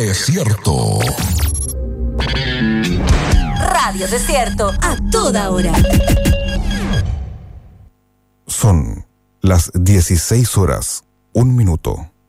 Desierto. Radio Desierto a toda hora. Son las 16 horas, 1 minuto.